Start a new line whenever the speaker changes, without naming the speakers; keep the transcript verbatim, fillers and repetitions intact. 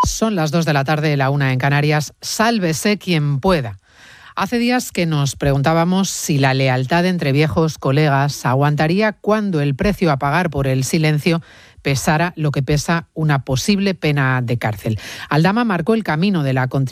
Son las dos de la tarde, la una en Canarias. Sálvese quien pueda. Hace días que nos preguntábamos si la lealtad entre viejos colegas aguantaría cuando el precio a pagar por el silencio pesara lo que pesa una posible pena de cárcel. Aldama marcó el camino de la